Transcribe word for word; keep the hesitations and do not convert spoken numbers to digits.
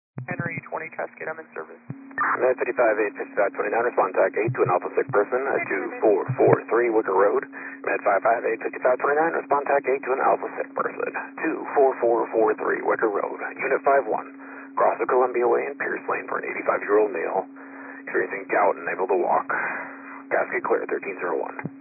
Henry twenty Cascade, I'm in service. Med fifty-five eight fifty-five twenty-nine, respond tag eight to an Alpha sick person at two four four three Wicker Road. Med five five eight fifty-five twenty-nine, respond tag eight to an Alpha sick person, two four four four three Wicker Road. Unit five one, cross the Columbia Way in Pierce Lane for an eighty-five-year-old male, experiencing gout and unable to walk. Cascade clear, thirteen zero one.